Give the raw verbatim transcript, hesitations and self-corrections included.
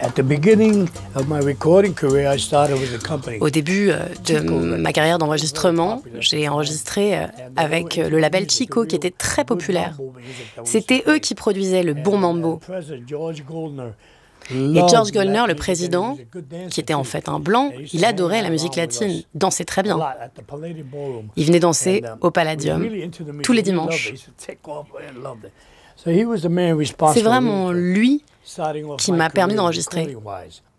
Au début euh, de ma carrière d'enregistrement, j'ai enregistré euh, avec le label Chico qui était très populaire. C'était eux qui produisaient le bon mambo. Et George Goldner, le président, qui était en fait un blanc, il adorait la musique latine, dansait très bien. Il venait danser au Palladium tous les dimanches. C'est vraiment lui qui m'a permis d'enregistrer.